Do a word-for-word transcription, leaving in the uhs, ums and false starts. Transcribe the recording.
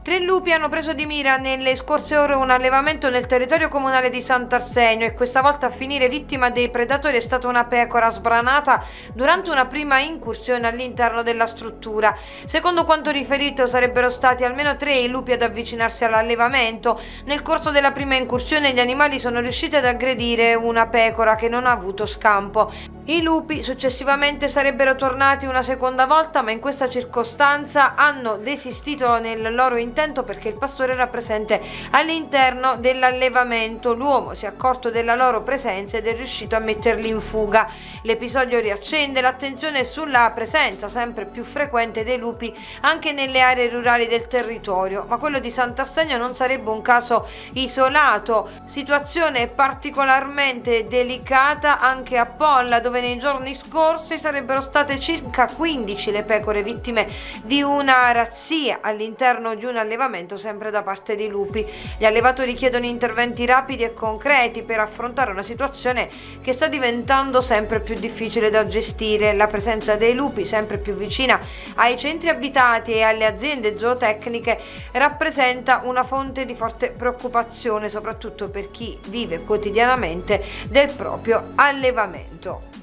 Tre lupi hanno preso di mira nelle scorse ore un allevamento nel territorio comunale di Sant'Arsenio e questa volta a finire vittima dei predatori è stata una pecora sbranata durante una prima incursione all'interno della struttura. Secondo quanto riferito, sarebbero stati almeno tre i lupi ad avvicinarsi all'allevamento. Nel corso della prima incursione gli animali sono riusciti ad aggredire una pecora che non ha avuto scampo. I lupi successivamente sarebbero tornati una seconda volta, ma in questa circostanza hanno desistito nel loro intento perché il pastore era presente all'interno dell'allevamento. L'uomo si è accorto della loro presenza ed è riuscito a metterli in fuga. L'episodio riaccende l'attenzione sulla presenza sempre più frequente dei lupi anche nelle aree rurali del territorio, ma quello di Sant'Arsenio non sarebbe un caso isolato. Situazione particolarmente delicata anche a Polla, dove nei giorni scorsi sarebbero state circa quindici le pecore vittime di una razzia all'interno di un allevamento sempre da parte dei lupi. Gli allevatori chiedono interventi rapidi e concreti per affrontare una situazione che sta diventando sempre più difficile da gestire. La presenza dei lupi sempre più vicina ai centri abitati e alle aziende zootecniche rappresenta una fonte di forte preoccupazione, soprattutto per chi vive quotidianamente del proprio allevamento.